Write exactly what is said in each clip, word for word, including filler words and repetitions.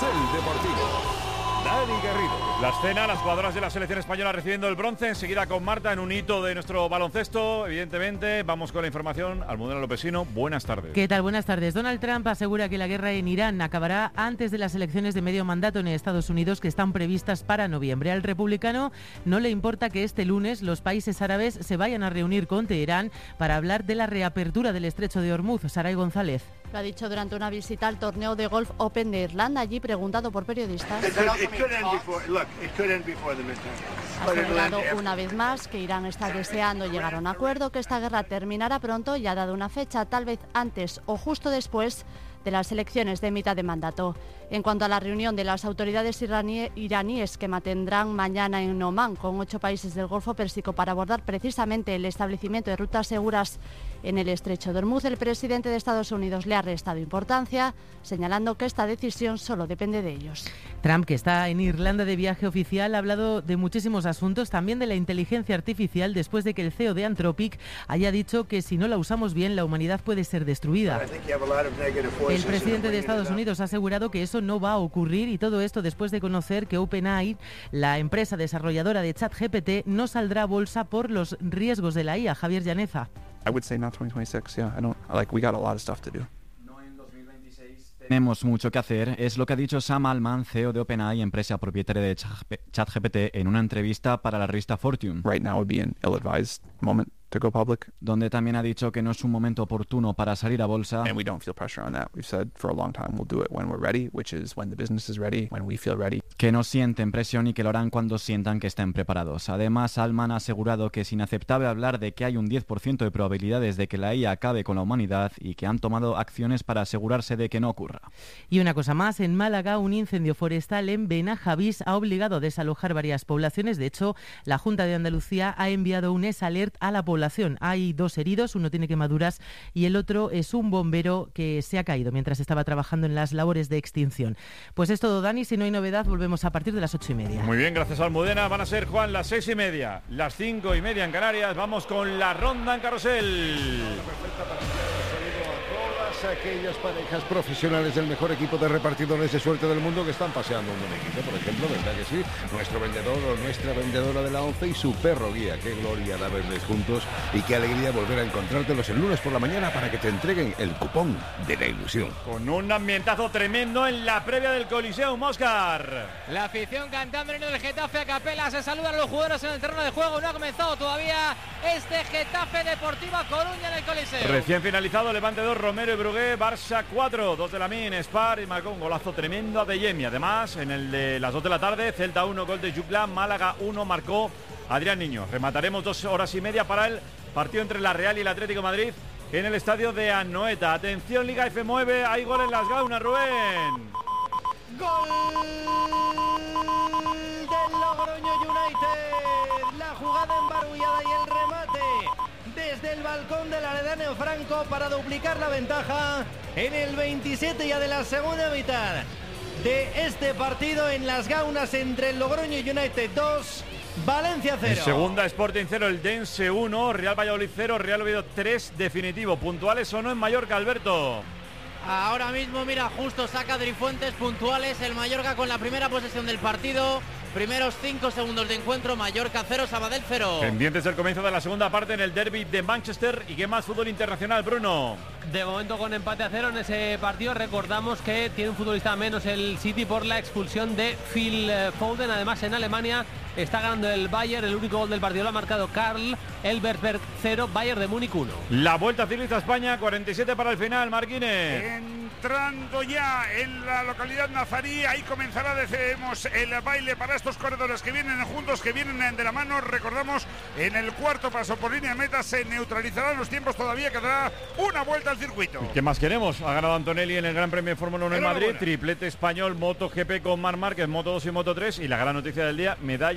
Carrusel Deportivo. Dani Garrido. La escena, las jugadoras de la selección española recibiendo el bronce, enseguida con Marta en un hito de nuestro baloncesto, evidentemente. Vamos con la información. Almudena Lopesino, buenas tardes. ¿Qué tal? Buenas tardes. Donald Trump asegura que la guerra en Irán acabará antes de las elecciones de medio mandato en Estados Unidos que están previstas para noviembre. Al republicano no le importa que este lunes los países árabes se vayan a reunir con Teherán para hablar de la reapertura del estrecho de Hormuz. Saray González. Lo ha dicho durante una visita al torneo de golf Open de Irlanda, allí preguntado por periodistas. Ha asegurado una vez más que Irán está deseando llegar a un acuerdo, que esta guerra terminará pronto y ha dado una fecha, tal vez antes o justo después de las elecciones de mitad de mandato. En cuanto a la reunión de las autoridades iraní- iraníes que mantendrán mañana en Omán con ocho países del Golfo Pérsico para abordar precisamente el establecimiento de rutas seguras en el estrecho de Hormuz, el presidente de Estados Unidos le ha restado importancia, señalando que esta decisión solo depende de ellos. Trump, que está en Irlanda de viaje oficial, ha hablado de muchísimos asuntos, también de la inteligencia artificial, después de que el C E O de Anthropic haya dicho que si no la usamos bien, la humanidad puede ser destruida. El presidente de Estados Unidos ha asegurado que eso no va a ocurrir, y todo esto después de conocer que OpenAI, la empresa desarrolladora de ChatGPT, no saldrá a bolsa por los riesgos de la I A. Javier Llaneza. I would say not twenty twenty-six, yeah. I don't, like, we got a lot of stuff to do. Tenemos mucho que hacer, es lo que ha dicho Sam Altman, C E O de OpenAI, empresa propietaria de ChatGPT, en una entrevista para la revista Fortune. Right now would be an ill-advised moment to go public. Donde también ha dicho que no es un momento oportuno para salir a bolsa. And we don't feel pressure on that. We've said for a long time we'll do it when we're ready, which is when the business is ready, when we feel ready. Que no sienten presión y que lo harán cuando sientan que estén preparados. Además, Altman ha asegurado que es inaceptable hablar de que hay un diez por ciento de probabilidades de que la I A acabe con la humanidad y que han tomado acciones para asegurarse de que no ocurra. Y una cosa más, en Málaga un incendio forestal en Benajavís ha obligado a desalojar varias poblaciones. De hecho, la Junta de Andalucía ha enviado un S-Alert a la población. Hay dos heridos, uno tiene quemaduras y el otro es un bombero que se ha caído mientras estaba trabajando en las labores de extinción. Pues es todo, Dani, si no hay novedad volvemos a partir de las ocho y media. Muy bien, gracias Almudena. Van a ser, Juan, las seis y media, las cinco y media en Canarias. Vamos con la ronda en Carrusel. Aquellas parejas profesionales del mejor equipo de repartidores de suerte del mundo que están paseando un buen equipo, por ejemplo, ¿verdad que sí? Nuestro vendedor o nuestra vendedora de la once y su perro guía. Qué gloria da verles juntos y qué alegría volver a encontrártelos el lunes por la mañana para que te entreguen el cupón de la ilusión. Con un ambientazo tremendo en la previa del Coliseum, Óscar. La afición cantando en el Getafe a capela, se saludan a los jugadores en el terreno de juego. No ha comenzado todavía este Getafe Deportiva Coruña en el Coliseo. Recién finalizado, Levante dos, Romero y Brugué. Barça cuatro, dos de la Min, Spar, y marcó un golazo tremendo a Deyemi. Además, en el de las dos de la tarde, Celta uno, gol de Jutla, Málaga uno, marcó Adrián Niño. Remataremos dos horas y media para el partido entre la Real y el Atlético de Madrid en el estadio de Anoeta. Atención, Liga F nueve, hay gol en las Gaunas, Rubén. Gol del Logroño United. La jugada embarullada y el remate desde el balcón del Aredáneo Franco para duplicar la ventaja en el veintisiete ya de la segunda mitad de este partido en las Gaunas entre el Logroño United dos, Valencia cero. En segunda, Sporting cero, el Dense uno, Real Valladolid cero, Real Oviedo tres, definitivo. ¿Puntuales o no en Mallorca, Alberto? Ahora mismo, mira, justo saca Drifuentes, puntuales el Mallorca con la primera posesión del partido. Primeros cinco segundos de encuentro, Mallorca cero, Sabadell cero. Pendientes del comienzo de la segunda parte en el derbi de Manchester. ¿Y qué más fútbol internacional, Bruno? De momento con empate a cero en ese partido. Recordamos que tiene un futbolista menos el City por la expulsión de Phil Foden. Además, en Alemania está ganando el Bayern. El único gol del partido lo ha marcado Karl Elversberg cero, Bayern de Múnich uno. La Vuelta Ciclista a España, cuarenta y siete para el final, Marquines. Entrando ya en la localidad nazarí, ahí comenzará, decimos, el baile para estos corredores que vienen juntos, que vienen de la mano. Recordamos, en el cuarto paso por línea de meta se neutralizarán los tiempos, todavía quedará una vuelta al circuito. ¿Qué más queremos? Ha ganado Antonelli en el Gran Premio de Fórmula uno en Madrid, triplete español, MotoGP con Marc Márquez, Moto dos y Moto tres, y la gran noticia del día, medalla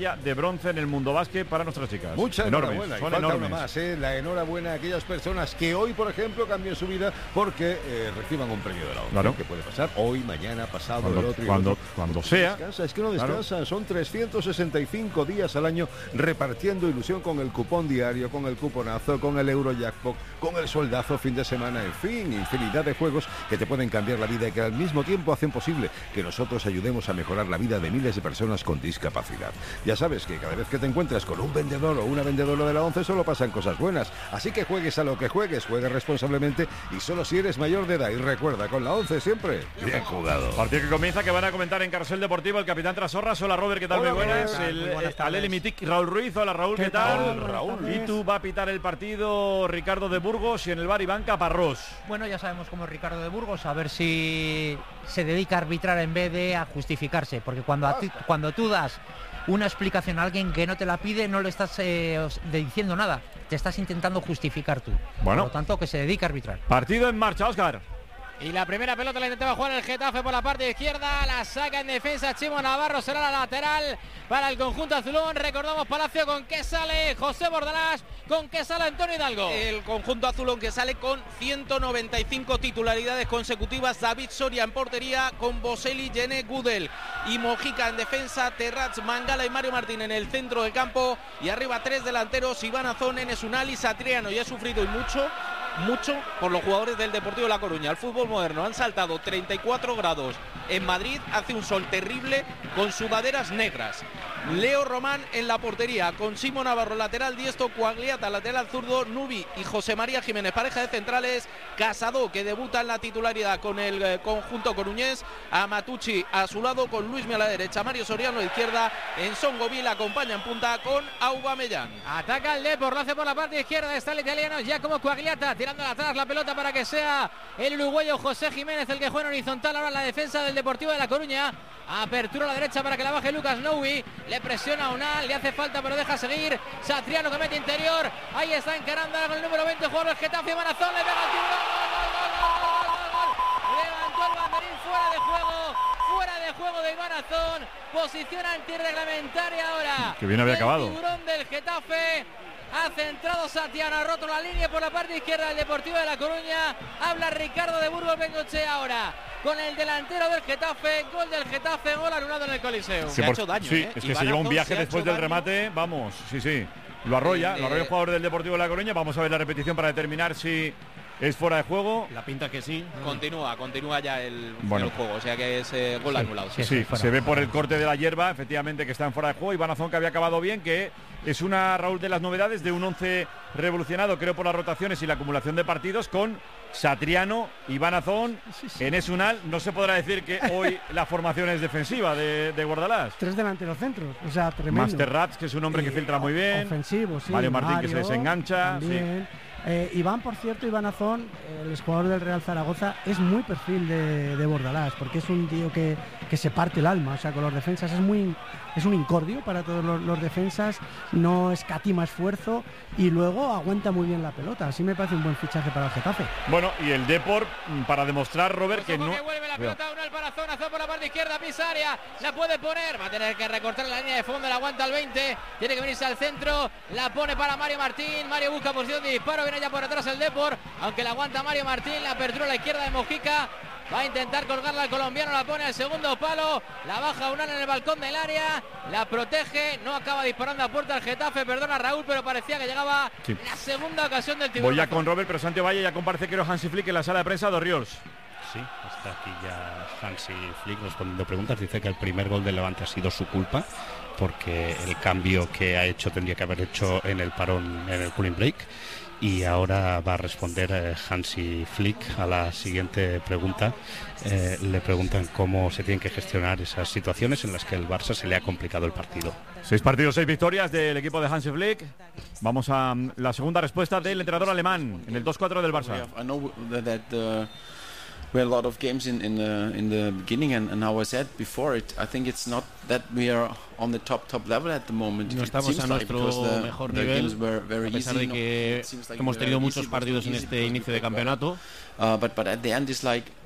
medalla de bronce en el mundo básquet para nuestras chicas. Mucha enormes, enhorabuena. son y falta enormes. una más, ¿eh? La enhorabuena a aquellas personas que hoy, por ejemplo, cambian su vida porque eh, reciban un premio de la ONCE. Claro. Que puede pasar hoy, mañana, pasado, Cuando, el otro y cuando, el otro. cuando No sea. descansa, es que no descansa. Claro. Son trescientos sesenta y cinco días al año repartiendo ilusión con el cupón diario, con el cuponazo, con el Eurojackpot, con el soldazo fin de semana, en fin, infinidad de juegos que te pueden cambiar la vida y que al mismo tiempo hacen posible que nosotros ayudemos a mejorar la vida de miles de personas con discapacidad. Ya sabes que cada vez que te encuentras con un vendedor o una vendedora de la ONCE solo pasan cosas buenas. Así que juegues a lo que juegues, juegue responsablemente y solo si eres mayor de edad. Y recuerda, con la ONCE siempre, bien jugado. Partido que comienza, que van a comentar en Carrusel Deportivo el capitán Trasorras. Hola Robert, ¿qué tal? Hola, muy buenas. Robert. El, Muy buenas el Aleli Mitic, Raúl Ruiz. Hola Raúl, ¿qué, ¿Qué tal? tal? Raúl. Y tú va a pitar el partido Ricardo de Burgos y en el bar Iván Caparrós. Bueno, ya sabemos cómo es Ricardo de Burgos, a ver si se dedica a arbitrar en vez de a justificarse, porque cuando, a ti, cuando tú das una explicación a alguien que no te la pide, no le estás eh, diciendo nada, te estás intentando justificar tú. Bueno. Por lo tanto, que se dedica a arbitrar. Partido en marcha, Óscar. Y la primera pelota la intentaba jugar el Getafe por la parte izquierda, la saca en defensa Chimo Navarro, será la lateral para el conjunto azulón. Recordamos Palacio con que sale José Bordalás, con que sale Antonio Hidalgo. El conjunto azulón que sale con ciento noventa y cinco titularidades consecutivas. David Soria en portería con Boselli, Yene, Gudel y Mojica en defensa, Terrats, Mangala y Mario Martín en el centro del campo. Y arriba tres delanteros, Iván Azón, Enes Unal y Satriano. Y ha sufrido y mucho... mucho por los jugadores del Deportivo de La Coruña. El fútbol moderno han saltado treinta y cuatro grados en Madrid, hace un sol terrible con sudaderas negras. Leo Román en la portería con Simo Navarro lateral diestro, Coagliata lateral zurdo, Nubi y José María Jiménez pareja de centrales, Casado que debuta en la titularidad con el eh, conjunto coruñés, Amatucci a su lado con Luismi a la derecha, Mario Soriano a la izquierda, Enson Govil acompaña en punta con Aubameyang. Ataca el Depor, lo hace por la parte izquierda, está el italiano Giacomo Coagliata tirando atrás la pelota para que sea el uruguayo José Jiménez el que juega en horizontal ahora en la defensa del Deportivo de La Coruña. Apertura a la derecha para que la baje Lucas Noui, le presiona a Unal, le hace falta pero deja seguir. Satriano que mete interior, ahí está encarando con el número veinte, jugador del Getafe, Manazón, le pega el tiburón, gol, gol, gol, gol, gol, gol. Levantó el banderín fuera de juego, fuera de juego de Iván Azón, posición antirreglamentaria ahora. Que bien había acabado. El tiburón del Getafe. Ha centrado Satriano, ha roto la línea por la parte izquierda del Deportivo de La Coruña. Habla Ricardo de Burgos Bengochea ahora con el delantero del Getafe. Gol del Getafe, gol anulado en el Coliseo. Sí, se por, ha hecho daño, sí, ¿eh? es que Iván se lleva un Azón viaje se ha después hecho del daño. remate. Vamos, sí, sí. Lo arrolla, Eh, lo arrolla el jugador del Deportivo de La Coruña. Vamos a ver la repetición para determinar si es fuera de juego. La pinta que sí. Continúa, continúa ya el, Bueno. el juego, o sea que es eh, gol Sí, anulado. Sí, sí, se ve por el corte de la hierba, efectivamente, que está en fuera de juego. Iván Azón, que había acabado bien, que es una, Raúl, de las novedades de un once revolucionado, creo, por las rotaciones y la acumulación de partidos, con Satriano, Iván Azón, Sí, sí. Enes Unal. No se podrá decir que hoy la formación es defensiva de, de Guardalás. Tres delanteros centros, o sea, tremendo. Master Rats, que es un hombre que Eh, filtra muy bien. Ofensivo, sí. Mario Martín, que se Mario, desengancha. también. Eh, Iván, por cierto, Iván Azón, el jugador del Real Zaragoza, es muy perfil de, de Bordalás, porque es un tío que, que se parte el alma, o sea, con los defensas es muy es un incordio para todos los, los defensas, no escatima esfuerzo y luego aguanta muy bien la pelota. Así me parece un buen fichaje para el Getafe. Bueno, y el Depor, para demostrar, Robert, que Ojo no. que vuelve la pelota, Unal para Azón, Azón por la parte izquierda, pisa área, la puede poner, va a tener que recortar la línea de fondo, la aguanta al veinte, tiene que venirse al centro, la pone para Mario Martín, Mario busca posición de disparo, viene ya por atrás el Depor, aunque la aguanta Mario Martín, la apertura a la izquierda de Mojica, va a intentar colgarla al colombiano, la pone al segundo palo, la baja Unal en el balcón del área, la protege, no acaba disparando a puerta al Getafe, perdona Raúl, pero parecía que llegaba Sí. la segunda ocasión del tiburón. Voy ya con Robert, pero Santiago Valle ya comparece que era Hansi Flick en la sala de prensa de Orriols. Sí, está aquí ya Hansi Flick respondiendo preguntas. Dice que el primer gol del Levante ha sido su culpa, porque el cambio que ha hecho tendría que haber hecho en el parón, en el cooling break. Y ahora va a responder eh, Hansi Flick a la siguiente pregunta. Eh, le preguntan cómo se tienen que gestionar esas situaciones en las que el Barça se le ha complicado el partido. Seis partidos, seis victorias del equipo de Hansi Flick. Vamos a um, la segunda respuesta del entrenador alemán en el dos cuatro del Barça. I know that uh, we had a lot of games in in the in the beginning, and, and how I said before it, I think it's not that we are on the top top level at the moment. No It estamos seems a like, nuestro because the- mejor the nivel, games were very a pesar easy, de no? que It seems like hemos we tenido were muchos easy, partidos but en easy este because we inicio de played well. campeonato. Uh, but but at the end it's like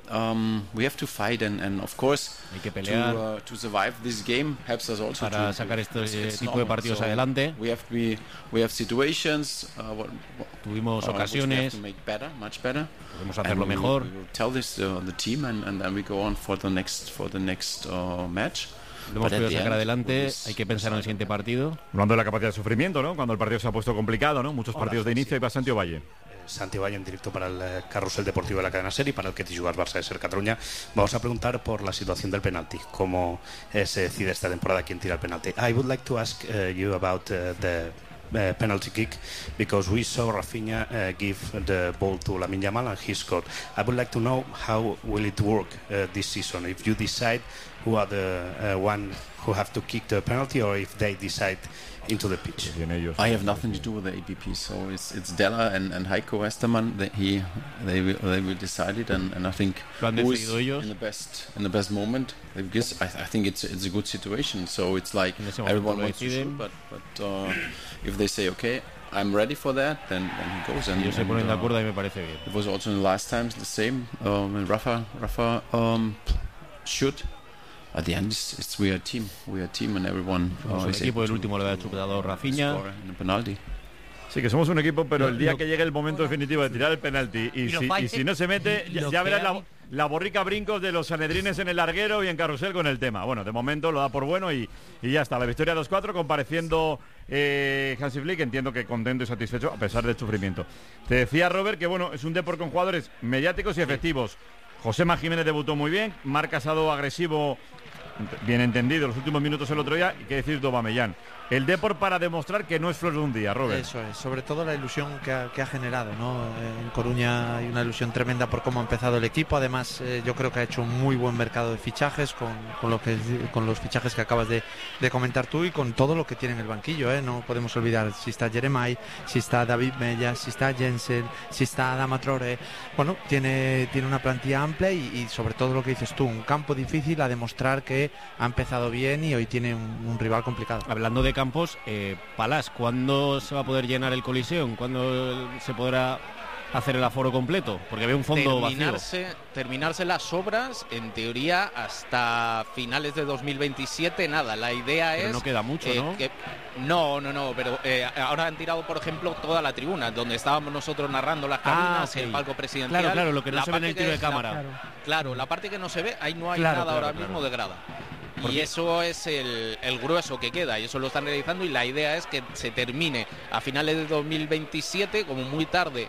um, we have to fight, and, and of course, hay que pelear to, uh, to survive this game helps us also para to, sacar este it's, it's tipo de partidos so adelante. We have to be, we have situations. Uh, what, Tuvimos uh, ocasiones. to make better, much better. Podemos hacerlo mejor. We will tell this to uh, the team, and, and then we go on for the next for the next uh, match. Lo hemos podido sacar adelante, hay que pensar en el siguiente partido. Hablando de la capacidad de sufrimiento, ¿no? Cuando el partido se ha puesto complicado, ¿no? Muchos Hola, partidos de inicio. Y va Santi Ovalle. Santi Valle en directo para el eh, Carrusel Deportivo de la cadena SER y para el que te jugas Barça de Ser Cataluña. Vamos a preguntar por la situación del penalti, cómo eh, se decide esta temporada quién tira el penalti. I would like to ask uh, you about uh, the uh, penalty kick, because we saw Rafinha uh, give the ball to Lamine Yamal and he scored. I would like to know how will it work uh, this season, if you decide who are the uh, one who have to kick the penalty, or if they decide into the pitch. I have nothing to do with the A B P, so it's it's Della and, and Heiko Westermann that he they will they will decide it, and, and I think who is in the best in the best moment. Because I, I think it's it's a good situation. So it's like everyone wants to shoot, but but uh, if they say okay, I'm ready for that, then, then he goes. And, Ellos se ponen de acuerdo y me parece bien. It was also in the last times the same. Um, when Rafa Rafa um, shoot. At the end, it's, it's we are a team. We are a team, and everyone. Somos uh, un is equipo, able el último lo ha chutado Rafinha. score in a penalty. Sí, que somos un equipo, pero Lo- el día lo- que llegue el momento definitivo de tirar el penalti y, Y lo si, falle- y si no se mete, ya, lo ya que verás ha- la, la borrica brincos de los sanedrines en el larguero y en carrusel con el tema. Bueno, de momento lo da por bueno y, y ya está. La victoria dos cuatro, compareciendo eh, Hansi Flick, entiendo que contento y satisfecho a pesar del sufrimiento. Te decía, Robert, que bueno, es un deporte con jugadores mediáticos y efectivos. Josema Jiménez debutó muy bien, Marc Casado agresivo, bien entendido, los últimos minutos el otro día. Y qué decir de Aubameyang. El Depor para demostrar que no es flor de un día, Robert. Eso es, sobre todo la ilusión que ha, que ha generado, ¿no? En Coruña hay una ilusión tremenda por cómo ha empezado el equipo. Además, eh, yo creo que ha hecho un muy buen mercado de fichajes con, con, lo que, con los fichajes que acabas de, de comentar tú y con todo lo que tiene en el banquillo, ¿eh? No podemos olvidar si está Jeremai, si está David Mella, si está Jensen, si está Adama Traoré. Bueno, tiene, tiene una plantilla amplia y, y sobre todo lo que dices tú, un campo difícil a demostrar que ha empezado bien y hoy tiene un, un rival complicado. Hablando de campos, eh, Palás, ¿cuándo se va a poder llenar el Coliseum? ¿Cuándo se podrá hacer el aforo completo? Porque veo un fondo terminarse, vacío. Terminarse las obras, en teoría, hasta finales de dos mil veintisiete, nada. La idea Pero es... no queda mucho, eh, ¿no? que- no, no, no, pero eh, ahora han tirado, por ejemplo, toda la tribuna, donde estábamos nosotros narrando las cabinas, Ah, ok. el palco presidencial. Claro, claro, lo que no La se ve en parte el tiro que- de cámara. la- claro, la parte que no se ve, ahí no hay Claro, nada claro, ahora claro. mismo de grada. Y Porque- eso es el, el grueso que queda, y eso lo están realizando, y la idea es que se termine a finales de dos mil veintisiete, como muy tarde,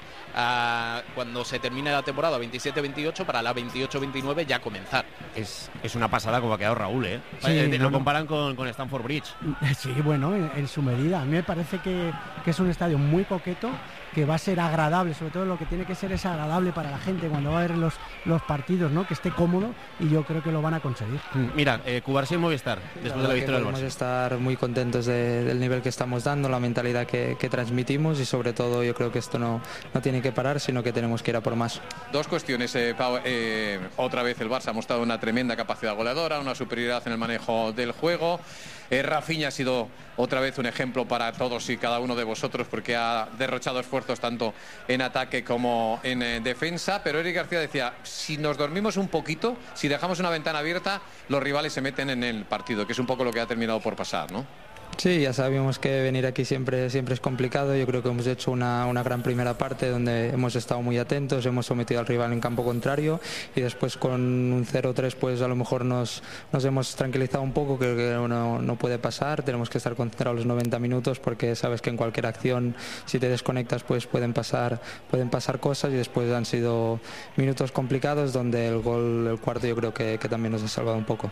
a, cuando se termine la temporada veintisiete veintiocho, para la veintiocho veintinueve ya comenzar. Es, es una pasada como ha quedado Raúl, ¿eh? Sí, Eh, te no, lo no. comparan con, con Stamford Bridge. Sí, bueno, en, en su medida. A mí me parece que, que es un estadio muy coqueto, que va a ser agradable, sobre todo lo que tiene que ser es agradable para la gente cuando va a ver los, los partidos, ¿no? Que esté cómodo, y yo creo que lo van a conseguir. Mira, eh, Cubarsi y Movistar, después de la victoria del Podemos Barça. estar muy contentos de- del nivel que estamos dando, la mentalidad que, que transmitimos, y sobre todo yo creo que esto no, no tiene que parar, sino que tenemos que ir a por más. Dos cuestiones, eh, Pau. Eh, otra vez el Barça ha mostrado una tremenda capacidad goleadora, una superioridad en el manejo del juego. Eh, Rafinha ha sido otra vez un ejemplo para todos y cada uno de vosotros, porque ha derrochado esfuerzos tanto en ataque como en eh, defensa. Pero Eric García decía, si nos dormimos un poquito, si dejamos una ventana abierta, los rivales se meten en el partido, que es un poco lo que ha terminado por pasar, ¿no? Sí, ya sabíamos que venir aquí siempre, siempre es complicado. Yo creo que hemos hecho una, una gran primera parte donde hemos estado muy atentos, hemos sometido al rival en campo contrario, y después con un cero tres pues a lo mejor nos, nos hemos tranquilizado un poco, creo que no, no puede pasar, tenemos que estar concentrados los noventa minutos, porque sabes que en cualquier acción, si te desconectas, pues pueden pasar, pueden pasar cosas, y después han sido minutos complicados donde el gol, el cuarto, yo creo que, que también nos ha salvado un poco.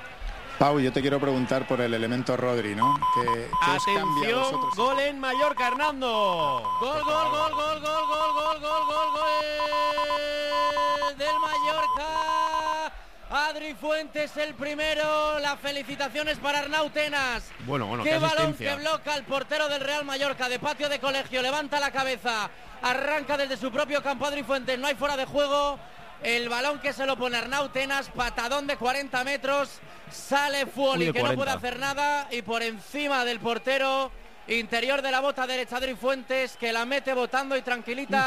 Pau, yo te quiero preguntar por el elemento Rodri, ¿no? ¿Qué, qué os cambia a Atención, vosotros? gol en Mallorca, Hernando. Gol, gol, gol, gol, gol, gol, gol, gol, gol, gol del Mallorca. Adri Fuentes el primero. Las felicitaciones para Arnau Tenas. Bueno, bueno, qué qué balón asistencia. que bloca el portero del Real Mallorca, de patio de colegio. Levanta la cabeza, arranca desde su propio campo Adri Fuentes. No hay fuera de juego. El balón que se lo pone Arnau Tenas, patadón de cuarenta metros. Sale Uy, Fuoli, de que no cuarenta. puede hacer nada, y por encima del portero interior de la bota derecha Adri Fuentes, que la mete botando y tranquilita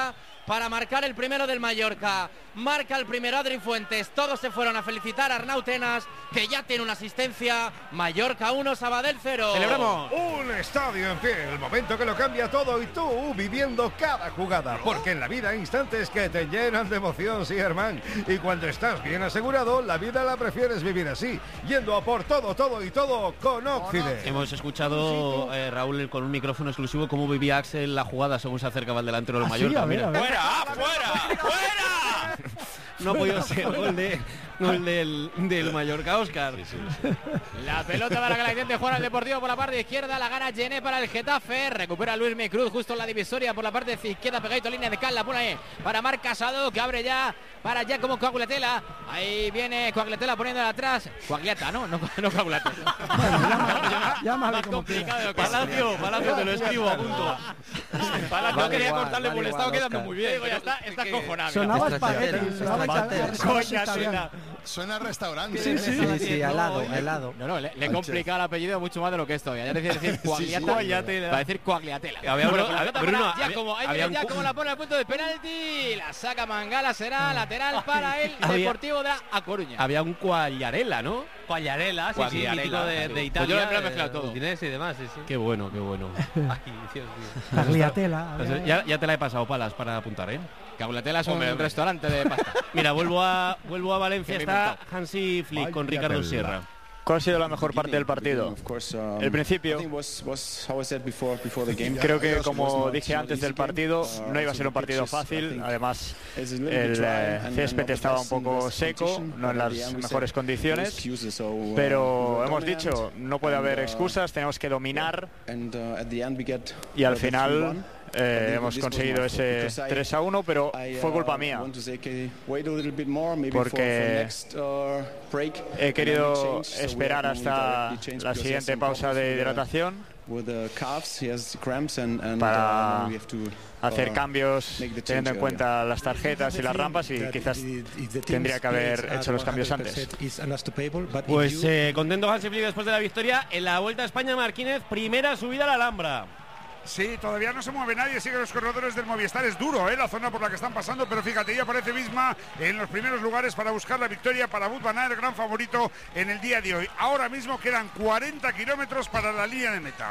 para marcar el primero del Mallorca. Marca el primero Adri Fuentes. Todos se fueron a felicitar a Arnau Tenas, que ya tiene una asistencia. Mallorca uno, Sabadell cero. ¡Celebramos! Un estadio en pie, el momento que lo cambia todo y tú viviendo cada jugada. Porque en la vida hay instantes que te llenan de emoción, sí, Germán. Y cuando estás bien asegurado, la vida la prefieres vivir así, yendo a por todo, todo y todo con Occident. Hemos escuchado, eh, Raúl, con un micrófono exclusivo, cómo vivía Axel la jugada según se acercaba el delantero del Mallorca. Sí, Mira. ¡Fuera! ¡Fuera! ¡Fuera! No ha podido ser gol, de, gol del, del Mallorca, Óscar. Sí, sí, sí. La pelota para que la intente jugar al Deportivo por la parte izquierda. La gana Gené para el Getafe. Recupera Luis Micruz justo en la divisoria por la parte izquierda. Pegadito línea de cal. La pone ahí para Marc Casado, que abre ya para Giacomo Coagulatella. Ahí viene Coagulatella poniéndola atrás. Coagliata, ¿no? No, no Coagulatella. Llámalo como quieras. Palacio, Palacio, te lo escribo, a punto. Palacio vale, quería igual, cortarle vale, por el estado igual, quedando Oscar. muy bien. Digo, ya está, está cojonado. Sonaba espagueti, sonaba Suena, suena a restaurante. Sí, sí, sí, sí, al lado, al lado. No, no, le, le complica el apellido mucho más de lo que esto. Ya decir, decir Coagliata, va a decir Coagliatella. Había Bruno, Bruno, Bruno, Bruno, Giacomo, ahí había viene un- Giacomo, la pone al punto de penalti, la saca Mangala, será lateral para el Había- Deportivo de A Coruña. Había un Quagliarella, ¿no? Quagliarella, sí, sí, mítico de, de Pues Italia. yo lo he mezclado todo. Udinese y demás, sí, sí. Qué bueno, qué bueno. Ay, Dios mío. Tagliatella. Pues ya, ya te la he pasado, Palas, para apuntar, ¿eh? Coagliatella es un Hombre, restaurante de pasta. Mira, vuelvo a, vuelvo a Valencia, Que me he está inventado. Hansi Flick con Ricardo Sierra. ¿Cuál ha sido la mejor parte del partido? El principio. Creo que, como dije antes del partido, no iba a ser un partido fácil. Además, el eh, césped estaba un poco seco, no en las mejores condiciones. Pero hemos dicho, no puede haber excusas, tenemos que dominar. Y al final eh, hemos conseguido ese tres a uno, pero fue culpa mía. Porque he querido esperar hasta la siguiente pausa de hidratación para hacer cambios teniendo en cuenta las tarjetas y las rampas, y quizás tendría que haber hecho los cambios antes. Pues eh, contento Hansi Flick después de la victoria en la Vuelta a España. Marquínez, primera subida a la Alhambra. Sí, todavía no se mueve nadie, siguen los corredores del Movistar. Es duro, ¿eh? La zona por la que están pasando, pero fíjate, ya aparece Visma en los primeros lugares para buscar la victoria para Wout van Aert, el gran favorito en el día de hoy. Ahora mismo quedan cuarenta kilómetros para la línea de meta.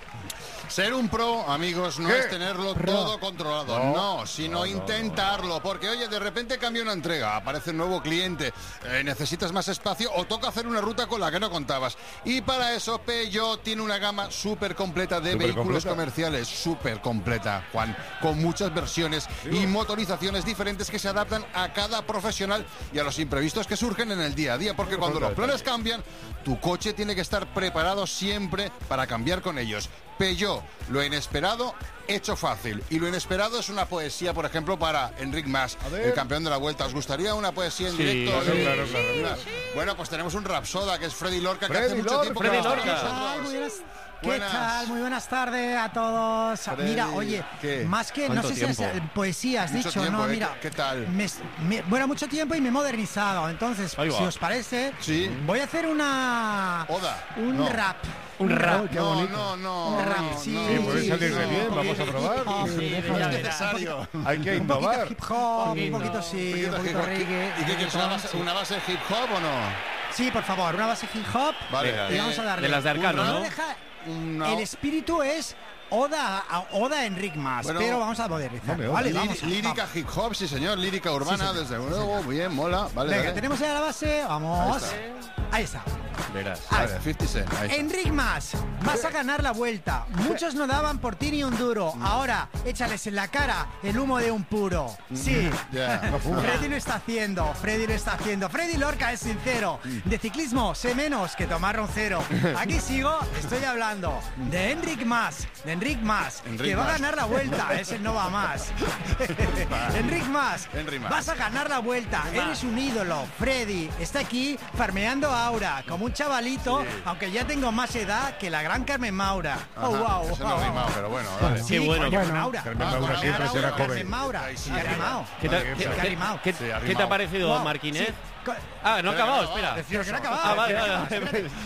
Ser un pro, amigos, no ¿Qué? es tenerlo Pro. todo controlado, No, no, sino no, no, intentarlo, porque oye, de repente cambia una entrega, aparece un nuevo cliente, eh, necesitas más espacio o toca hacer una ruta con la que no contabas. Y para eso Peugeot tiene una gama súper completa de Súper vehículos completa. comerciales, súper completa, Juan, con muchas versiones y motorizaciones diferentes que se adaptan a cada profesional y a los imprevistos que surgen en el día a día, porque cuando los planes cambian, tu coche tiene que estar preparado siempre para cambiar con ellos. Peugeot, lo inesperado hecho fácil. Y lo inesperado es una poesía, por ejemplo, para Enric Mas, el campeón de la Vuelta. ¿Os gustaría una poesía en Sí, directo? claro, claro, claro, claro. Bueno, pues tenemos un rapsoda que es Freddy Lorca, que Freddy hace mucho Lorca. tiempo Freddy que no está Lorca. con nosotros. Muy buenas. ¿Qué Buenas. tal? Muy buenas tardes a todos. Freddy, Mira, oye, ¿qué? más que, no ¿Cuánto sé si es tiempo? eh, poesía, has Mucho dicho, tiempo, no, ¿eh? mira. ¿Qué tal? Me, me- bueno, mucho tiempo y me he modernizado. Entonces, Ahí va. si os parece, Sí. voy a hacer una. Oda. Un No. rap. Un rap. qué No, bonito. no, no. Un rap, no, sí. no. Sí, puede sí, salir sí, de bien, un vamos a poquito probar. hip hop, Sí, sí, no déjame es ver. necesario. Hay que Un poquito innovar. hip hop, un poquito. poquito sí, un Poquito poquito hip hop. reggae. ¿Y qué quieres? ¿Una base, Sí. una base hip hop o no? Sí, por favor, una base hip hop. Vale. Y vamos a darle. De las de Arcano, No ¿no? deja- Una- El espíritu es Oda a Oda a Enric Mas, Bueno, pero vamos a modernizar. Hombre, Vale, Lí- vamos. lírica vamos. hip hop, sí señor, lírica urbana, Sí, desde luego, bien, mola, vale, Venga, dale. tenemos ya la base, vamos. Ahí Ahí está. Verás. Ahí Vale, cincuenta Cent, ahí está. Enric Mas, vas a ganar la vuelta. Muchos no daban por ti ni un duro. Ahora, échales en la cara el humo de un puro. Sí. Ya. Freddy lo está haciendo, Freddy lo está haciendo. Freddy Lorca es sincero. De ciclismo sé menos que tomar roncero. Aquí sigo, estoy hablando de Enric Mas, de Enric Mas, Enric que va a Mas. ganar la vuelta. Ese no va más. Enric Mas, Enric Mas. vas a ganar la vuelta. Eres un ídolo. Freddy está aquí farmeando aura como un chavalito, aunque ya tengo más edad que la gran Carmen Maura. Ajá, Oh, wow. eso no ha rimado, pero bueno, vale. Sí, Qué bueno. Carmen Bueno. Maura. Carmen Ah, Maura con siempre Aura, será Carmen joven. Maura. Ahí sí, ¿Qué ha ya. rimado? ¿Qué te, Vale, qué- ¿Qué ha rimado? qué- Sí, ha qué te rimado. ha parecido, Wow, Marquínez? sí. Ah, no ha acabado, espera. Pero que no ha acabado. Ah, vale, vale, vale.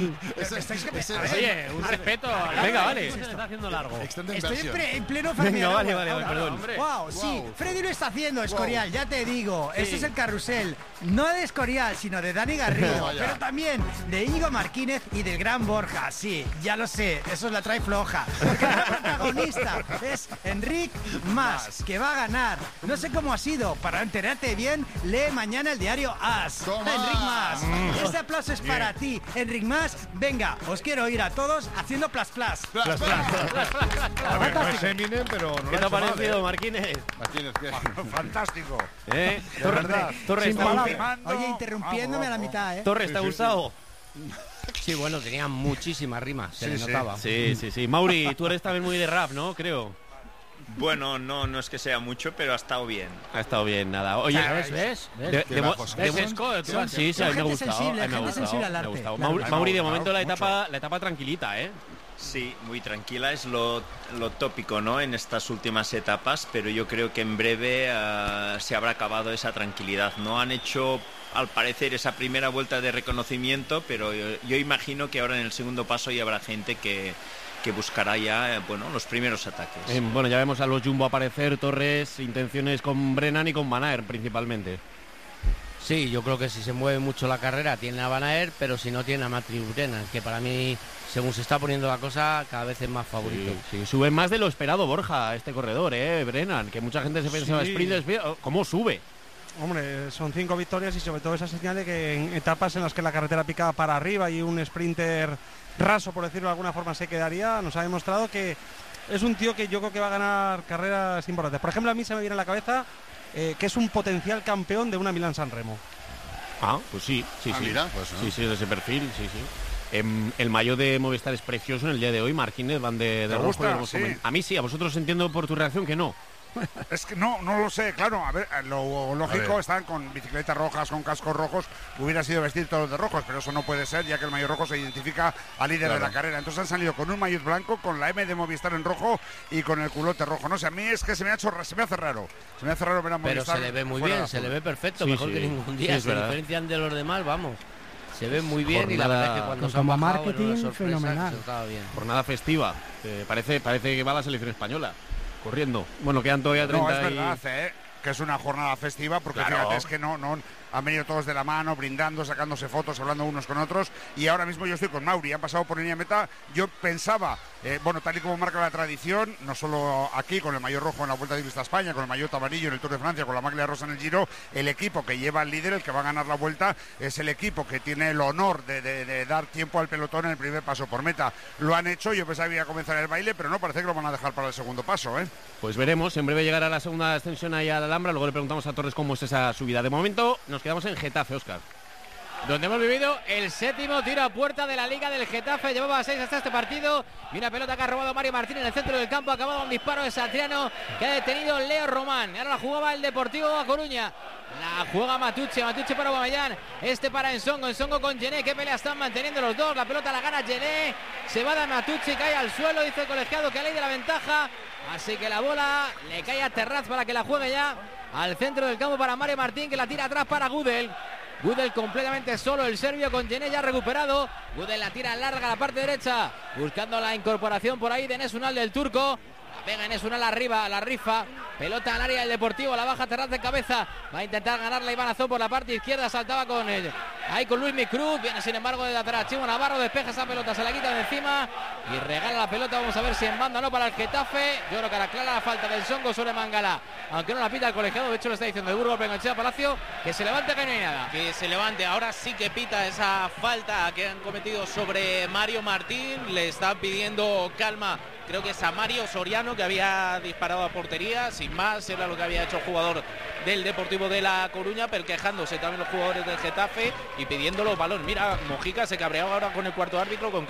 Oye, un respeto. Venga, vale. Se le está haciendo largo. Estoy en, pre, en pleno Venga, vale, vale, vale, perdón. Wow, sí, Freddy lo está haciendo, Escorial, ya te digo. Este es el carrusel, no de Escorial, sino de Dani Garrido, pero también de Íñigo Martínez y del gran Borja. Sí, ya lo sé, eso es la trae floja. Porque el protagonista es Enric Mas, que va a ganar. No sé cómo ha sido, para enterarte bien, lee mañana el diario As. Enric Mas, este aplauso es para ti, Enric Mas. Venga, os quiero oír a todos haciendo plas plas. Plas, plas, plas, plas. A ver, no es Eminem, pero no ¿Qué te ha parecido, Martínez? Martínez, ¿qué? Fantástico. ¿Eh? De verdad. Torres, Sin está palabras. Oye, interrumpiéndome a la mitad, ¿eh? Torres, ¿te ha gustado? Sí, bueno, tenía muchísimas rimas, se Sí, le sí. notaba. Sí, sí, sí. Mauri, tú eres también muy de rap, ¿no? Creo. Bueno, no, no es que sea mucho, pero ha estado bien. Ha estado bien, nada. Oye, ¿ves? ¿Ves? ¿Ves? De, de, mo- ¿Ves, de mo- Esco? Tú has- sí, sí, a mí me ha gente gustado. sensible, a mí me ha gente gustado, sensible al me ha arte. gustado. Claro, Mauri, claro, Mauri, de claro, momento la mucho. etapa, la etapa tranquilita, ¿eh? Sí, muy tranquila, es lo, lo tópico, ¿no? En estas últimas etapas, pero yo creo que en breve uh, se habrá acabado esa tranquilidad. No han hecho, al parecer, esa primera vuelta de reconocimiento, pero yo, yo imagino que ahora en el segundo paso ya habrá gente que, que buscará ya, bueno, los primeros ataques. Eh, bueno, ya vemos a los Jumbo aparecer, Torres, intenciones con Brennan y con Van Aert principalmente. Sí, yo creo que si se mueve mucho la carrera tiene a Van Aert, pero si no tiene a Matthew Brennan, que para mí, según se está poniendo la cosa, cada vez es más favorito. Sí, sí, sube más de lo esperado Borja, este corredor, ¿eh? Brennan, que mucha gente se pensaba Sí. sprint, sprint, ¿cómo sube? Hombre, son cinco victorias y sobre todo esa señal de que en etapas en las que la carretera picaba para arriba y un sprinter raso, por decirlo de alguna forma, se quedaría, nos ha demostrado que es un tío que yo creo que va a ganar carreras importantes. Por ejemplo, a mí se me viene a la cabeza eh, que es un potencial campeón de una Milán-San Remo. Ah, pues sí, sí, Ah, sí. mira, pues, ¿no? Sí, sí, de ese perfil, sí, sí. Em, el maillot de Movistar es precioso en el día de hoy. Martínez van de, de ¿Te rojo. gusta? y lo hemos Sí. comen- A mí sí, a vosotros entiendo por tu reacción que no. Es que no, no lo sé, claro, a ver, lo lógico ver. están con bicicletas rojas, con cascos rojos, hubiera sido vestir todos de rojos, pero eso no puede ser, ya que el maillot rojo se identifica al líder Claro. de la carrera. Entonces han salido con un maillot blanco, con la M de Movistar en rojo y con el culote rojo. No sé, a mí es que se me ha hecho, se me hace raro, se me hace raro ver a Pero Movistar se le ve muy fuera de bien, se azul. le ve perfecto, Sí, mejor sí. que ningún Sí, día. es se verdad. diferencian de los demás, vamos. Se ve muy bien y la Jornada- verdad es que cuando se Como han bajado, marketing, era una sorpresa, fenomenal. se estaba bien. Jornada festiva. Eh, parece, parece que va la selección española. Corriendo. Bueno, quedan todavía treinta No, es y- verdad, eh, que es una jornada festiva, porque Claro. fíjate, es que no, no han venido todos de la mano, brindando, sacándose fotos, hablando unos con otros, y ahora mismo yo estoy con Mauri, han pasado por línea de meta. Yo pensaba, eh, bueno, tal y como marca la tradición, no solo aquí con el maillot rojo en la Vuelta Ciclista a España, con el maillot amarillo en el Tour de Francia, con la maglia rosa en el Giro, el equipo que lleva al líder, el que va a ganar la Vuelta, es el equipo que tiene el honor de, de- de dar tiempo al pelotón en el primer paso por meta. Lo han hecho, yo pensaba que iba a comenzar el baile, pero no, parece que lo van a dejar para el segundo paso, ¿eh? Pues veremos, en breve llegará la segunda ascensión ahí a la Alhambra, luego le preguntamos a Torres cómo es esa subida. De momento nos quedamos en Getafe, Óscar. Donde hemos vivido el séptimo tiro a puerta de la Liga del Getafe. Llevaba seis hasta este partido. Y una pelota que ha robado Mario Martín en el centro del campo. Ha acabado un disparo de Satriano que ha detenido Leo Román. Y ahora la jugaba el Deportivo A Coruña. La juega Matucci, Matucci para Aubameyang, este para Ensongo, Ensongo con Gené, qué pelea están manteniendo los dos, la pelota la gana Gené, se va de Matucci, cae al suelo, dice el colegiado que ley de la ventaja, así que la bola le cae a Terraz para que la juegue ya al centro del campo para Mario Martín, que la tira atrás para Gudel. Gudel completamente solo, el serbio con Gené ya recuperado, Gudel la tira larga a la parte derecha, buscando la incorporación por ahí de Enes Unal del turco. Pega Enes Unal arriba, a la rifa. Pelota al área del Deportivo, la baja Terraz de cabeza. Va a intentar ganarla Iván Azón por la parte izquierda. Saltaba con él. Ahí con Luis Micruz. Viene sin embargo de atrás Chimo Navarro. Despeja esa pelota, se la quita de encima. Y regala la pelota. Vamos a ver si en banda o no para el Getafe. Yo creo que la clara la falta del Songo sobre Mangala. Aunque no la pita el colegiado. De hecho, lo está diciendo de Burgos, Bengochea Palacio. Que se levante, que no hay nada. Que se levante. Ahora sí que pita esa falta que han cometido sobre Mario Martín. Le están pidiendo calma. Creo que es a Mario Soriano, que había disparado a portería, sin más, era lo que había hecho el jugador del Deportivo de La Coruña, pero quejándose también los jugadores del Getafe y pidiendo los balones. Mira, Mojica se cabreaba ahora con el cuarto árbitro, con